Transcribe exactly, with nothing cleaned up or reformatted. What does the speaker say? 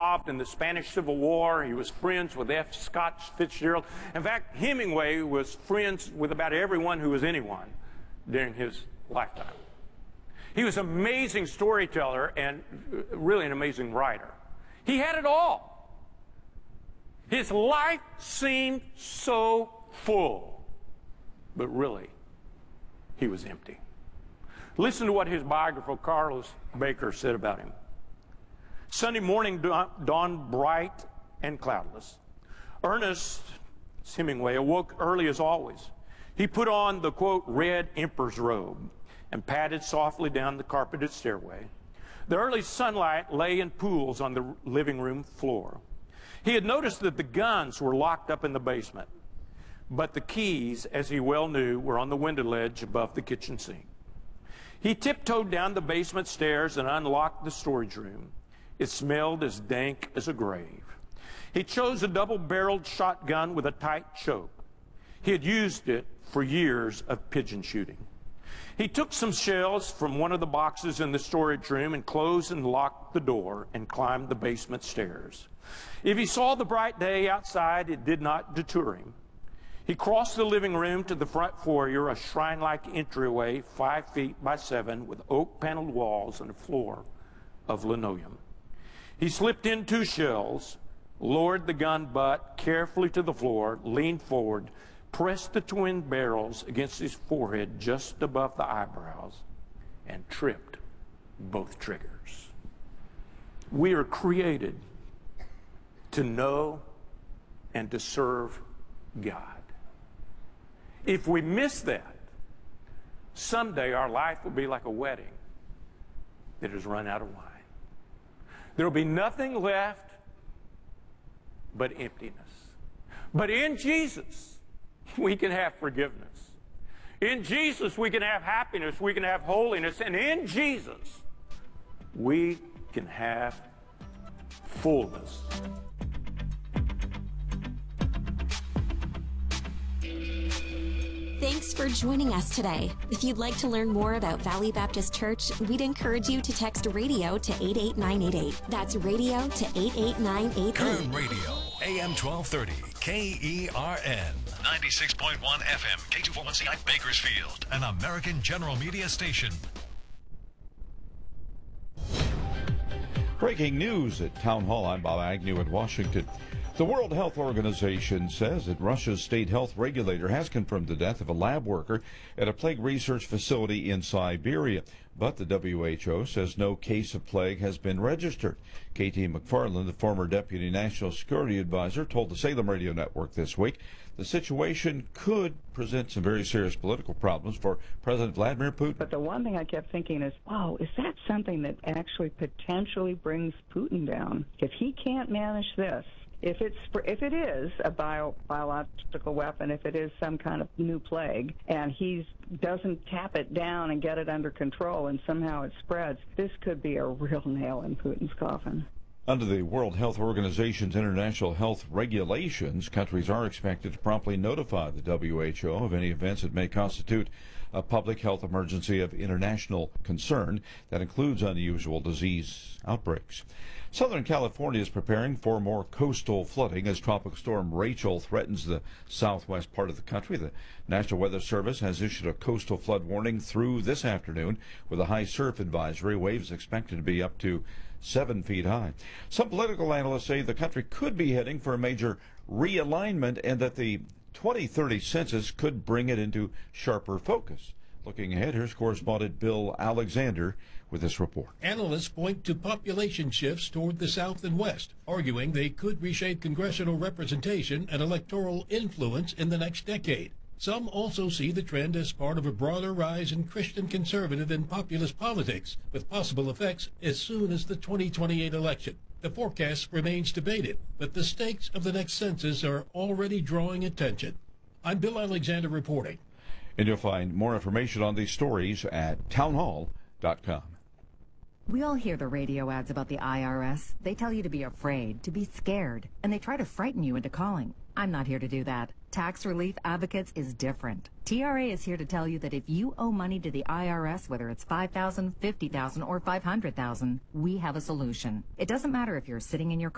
involved in the Spanish Civil War. He was friends with F. Scott Fitzgerald. In fact, Hemingway was friends with about everyone who was anyone during his lifetime. He was an amazing storyteller and really an amazing writer. He had it all. His life seemed so full, but really, he was empty. Listen to what his biographer, Carlos Baker, said about him. Sunday morning dawned bright and cloudless. Ernest Hemingway awoke early as always. He put on the, quote, red emperor's robe and padded softly down the carpeted stairway. The early sunlight lay in pools on the living room floor. He had noticed that the guns were locked up in the basement, but the keys, as he well knew, were on the window ledge above the kitchen sink. He tiptoed down the basement stairs and unlocked the storage room. It smelled as dank as a grave. He chose a double-barreled shotgun with a tight choke. He had used it for years of pigeon shooting. He took some shells from one of the boxes in the storage room and closed and locked the door and climbed the basement stairs. If he saw the bright day outside, it did not deter him. He crossed the living room to the front foyer, a shrine-like entryway, five feet by seven, with oak-paneled walls and a floor of linoleum. He slipped in two shells, lowered the gun butt carefully to the floor, leaned forward, pressed the twin barrels against his forehead just above the eyebrows, and tripped both triggers. We are created to know and to serve God. If we miss that, someday our life will be like a wedding that has run out of wine. There will be nothing left but emptiness. But in Jesus, we can have forgiveness. In Jesus, we can have happiness. We can have holiness. And in Jesus, we can have fullness. Thanks for joining us today. If you'd like to learn more about Valley Baptist Church, we'd encourage you to text radio to eight eight nine eight eight. That's radio to eight eight nine eight eight. Kern Radio, A M twelve thirty, K E R N, ninety-six point one F M, K two forty-one C I Bakersfield, an American General Media station. Breaking news at Town Hall. I'm Bob Agnew in Washington. The World Health Organization says that Russia's state health regulator has confirmed the death of a lab worker at a plague research facility in Siberia. But the W H O says no case of plague has been registered. K T McFarland, the former Deputy National Security Advisor, told the Salem Radio Network this week the situation could present some very serious political problems for President Vladimir Putin. But the one thing I kept thinking is, wow, is that something that actually potentially brings Putin down? If he can't manage this, If it's if it is a bio, biological weapon, if it is some kind of new plague, and he doesn't tap it down and get it under control, and somehow it spreads, this could be a real nail in Putin's coffin. Under the World Health Organization's international health regulations, countries are expected to promptly notify the W H O of any events that may constitute a public health emergency of international concern that includes unusual disease outbreaks. Southern California is preparing for more coastal flooding as Tropical Storm Rachel threatens the southwest part of the country. The National Weather Service has issued a coastal flood warning through this afternoon with a high surf advisory. Waves expected to be up to seven feet high. Some political analysts say the country could be heading for a major realignment and that the twenty thirty census could bring it into sharper focus. Looking ahead, here's correspondent Bill Alexander with this report. Analysts point to population shifts toward the South and West, arguing they could reshape congressional representation and electoral influence in the next decade. Some also see the trend as part of a broader rise in Christian conservative and populist politics, with possible effects as soon as the twenty twenty-eight election. The forecast remains debated, but the stakes of the next census are already drawing attention. I'm Bill Alexander reporting. And you'll find more information on these stories at townhall dot com. We all hear the radio ads about the I R S. They tell you to be afraid, to be scared, and they try to frighten you into calling. I'm not here to do that. Tax Relief Advocates is different. T R A is here to tell you that if you owe money to the I R S, whether it's five thousand dollars, fifty thousand dollars, or five hundred thousand dollars, we have a solution. It doesn't matter if you're sitting in your